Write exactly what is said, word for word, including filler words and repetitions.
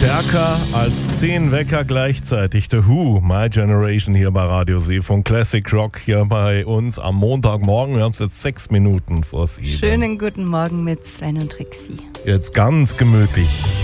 Stärker als zehn Wecker gleichzeitig. The Who, My Generation hier bei Radio Seefunk Classic Rock hier bei uns am Montagmorgen. Wir haben es jetzt sechs Minuten vor sieben. Schönen guten Morgen mit Sven und Trixie. Jetzt ganz gemütlich